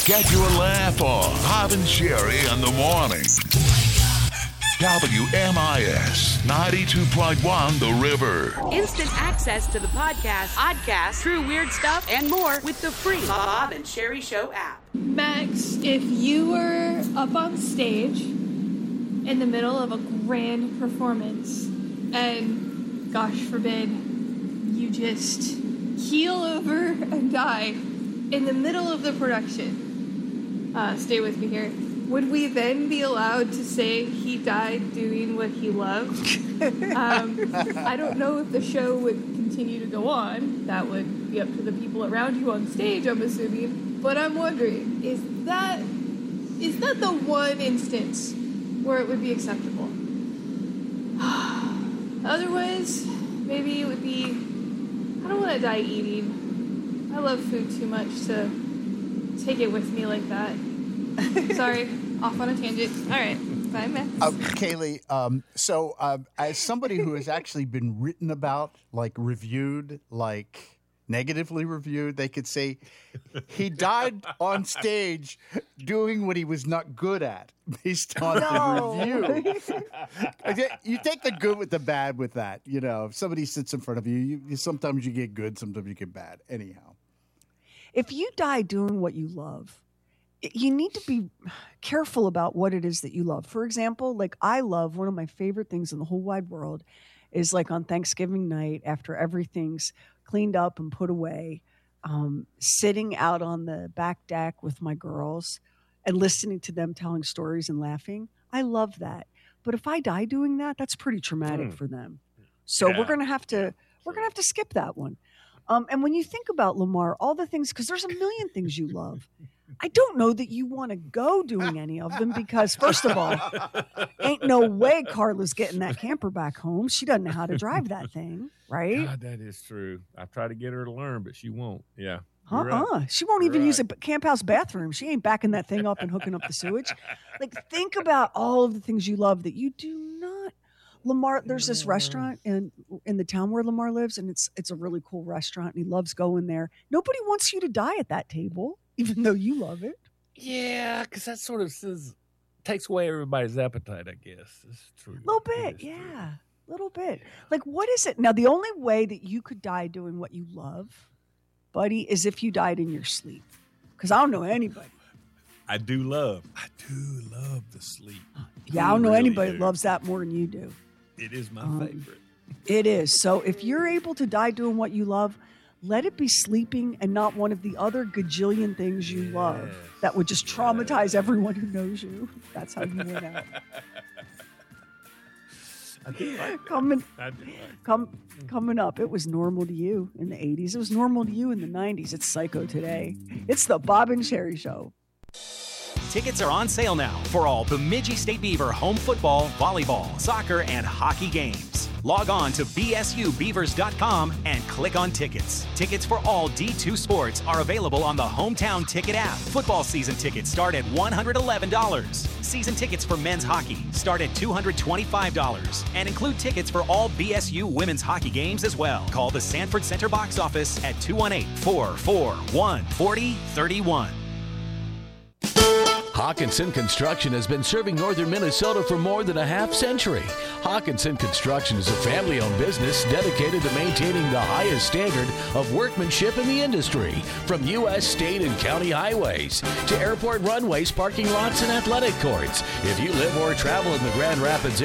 Get your laugh on. Bob and Sherry in the morning. WMIS 92.1 The River. Instant access to the podcast, true weird stuff, and more with the free Bob and Sherry Show app. Max, if you were up on stage in the middle of a grand performance and, gosh forbid, you just keel over and die in the middle of the production, stay with me here. Would we then be allowed to say he died doing what he loved? I don't know if the show would continue to go on. That would be up to the people around you on stage, I'm assuming. But I'm wondering, is that the one instance where it would be acceptable? Otherwise, maybe it would be, I don't want to die eating. I love food too much to take it with me like that. Sorry, off on a tangent. All right, bye, Max. Kaylee, so as somebody who has actually been written about, like reviewed, like negatively reviewed, they could say he died on stage doing what he was not good at based on the review. You take the good with the bad with that. You know, if somebody sits in front of you, sometimes you get good, sometimes you get bad. Anyhow. If you die doing what you love, you need to be careful about what it is that you love. For example, like I love, one of my favorite things in the whole wide world is like on Thanksgiving night, after everything's cleaned up and put away, sitting out on the back deck with my girls and listening to them telling stories and laughing. I love that. But if I die doing that, that's pretty traumatic for them. So we're going to have to skip that one. And when you think about Lamar, all the things, because there's a million things you love. I don't know that you want to go doing any of them because, first of all, ain't no way Carla's getting that camper back home. She doesn't know how to drive that thing, right? God, that is true. I try to get her to learn, but she won't. Yeah. Right. She won't even use a camp house bathroom. She ain't backing that thing up and hooking up the sewage. Like, think about all of the things you love that you do not. Lamar, there's this restaurant in the town where Lamar lives, and it's a really cool restaurant, and he loves going there. Nobody wants you to die at that table, even though you love it. Yeah, because that sort of takes away everybody's appetite, I guess. It's true. A little bit, yeah. A little bit. Like, what is it? Now, the only way that you could die doing what you love, buddy, is if you died in your sleep. Because I don't know anybody. I do love the sleep. Yeah, I don't know anybody that loves that more than you do. It is my favorite. It is. So if you're able to die doing what you love, let it be sleeping and not one of the other gajillion things you love that would just traumatize everyone who knows you. That's how you win out. I do like Coming up, it was normal to you in the 80s. It was normal to you in the 90s. It's psycho today. It's the Bob and Sherry Show. Tickets are on sale now for all Bemidji State Beaver home football, volleyball, soccer, and hockey games. Log on to bsubeavers.com and click on tickets. Tickets for all D2 sports are available on the Hometown Ticket app. Football season tickets start at $111. Season tickets for men's hockey start at $225 and include tickets for all BSU women's hockey games as well. Call the Sanford Center box office at 218-441-4031. Hawkinson Construction has been serving northern Minnesota for more than a half century. Hawkinson Construction is a family-owned business dedicated to maintaining the highest standard of workmanship in the industry, from U.S., state, and county highways to airport runways, parking lots, and athletic courts. If you live or travel in the Grand Rapids